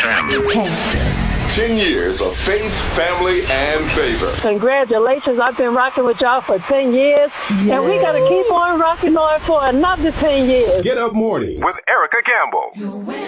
FM. 10 years of faith, family, and favor. Congratulations. I've been rocking with y'all for 10 years. Yes. And we got to keep on rocking on for another 10 years. Get Up Morning with Erica Campbell.